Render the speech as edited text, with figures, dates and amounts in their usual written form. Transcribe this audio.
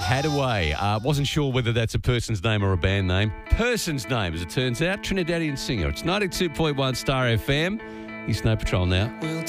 Hadaway. Wasn't sure whether that's a person's name or a band name. Person's name, as it turns out. Trinidadian singer. It's 92.1 Star FM. He's Snow Patrol now.